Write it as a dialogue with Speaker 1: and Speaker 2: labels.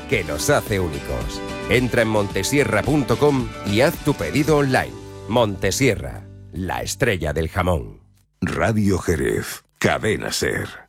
Speaker 1: que nos hace únicos. Entra en montesierra.com y haz tu pedido online. Montesierra, la estrella del jamón.
Speaker 2: Radio Jerez, Cadena Ser.